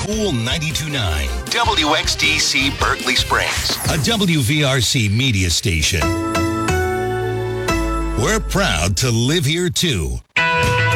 Cool 92.9 WXDC Berkeley Springs, a WVRC media station. We're proud to live here too.